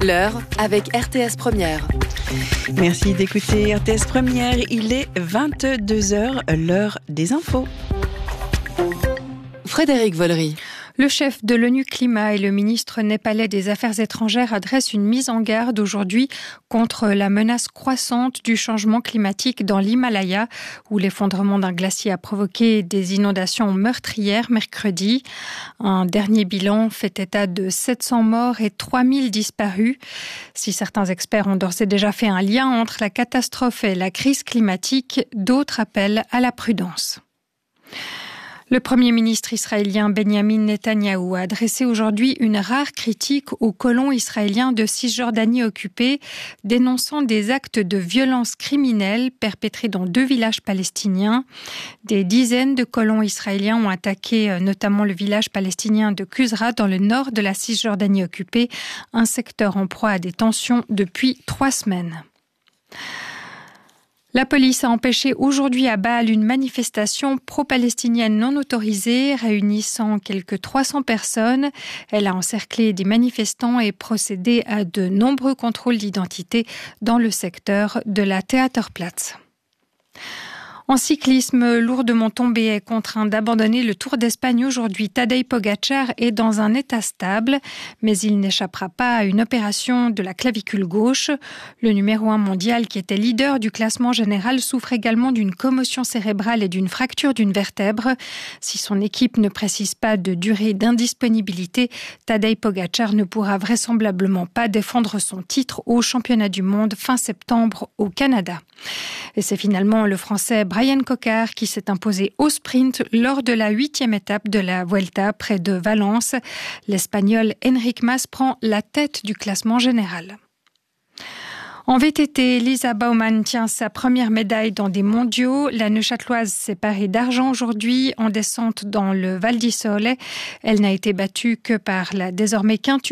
L'heure avec RTS Première. Merci d'écouter RTS Première. Il est 22h, l'heure des infos. Frédéric Vollery. Le chef de l'ONU Climat et le ministre népalais des Affaires étrangères adressent une mise en garde aujourd'hui contre la menace croissante du changement climatique dans l'Himalaya, où l'effondrement d'un glacier a provoqué des inondations meurtrières mercredi. Un dernier bilan fait état de 700 morts et 3000 disparus. Si certains experts ont d'ores et déjà fait un lien entre la catastrophe et la crise climatique, d'autres appellent à la prudence. Le Premier ministre israélien Benjamin Netanyahou a adressé aujourd'hui une rare critique aux colons israéliens de Cisjordanie occupée, dénonçant des actes de violence criminelle perpétrés dans 2 villages palestiniens. Des dizaines de colons israéliens ont attaqué notamment le village palestinien de Qusra dans le nord de la Cisjordanie occupée, un secteur en proie à des tensions depuis 3 semaines. La police a empêché aujourd'hui à Bâle une manifestation pro-palestinienne non autorisée réunissant quelques 300 personnes. Elle a encerclé des manifestants et procédé à de nombreux contrôles d'identité dans le secteur de la Theaterplatz. En cyclisme, lourdement tombé et contraint d'abandonner le Tour d'Espagne aujourd'hui, Tadej Pogačar est dans un état stable, mais il n'échappera pas à une opération de la clavicule gauche. Le numéro 1 mondial, qui était leader du classement général, souffre également d'une commotion cérébrale et d'une fracture d'une vertèbre. Si son équipe ne précise pas de durée d'indisponibilité, Tadej Pogačar ne pourra vraisemblablement pas défendre son titre au championnat du monde fin septembre au Canada. Et c'est finalement le Français Brian Cocard qui s'est imposé au sprint lors de la 8e étape de la Vuelta près de Valence. L'Espagnol Enric Mas prend la tête du classement général. En VTT, Lisa Baumann tient sa première médaille dans des mondiaux. La Neuchâteloise s'est parée d'argent aujourd'hui en descente dans le Val di Sole. Elle n'a été battue que par la désormais quintuples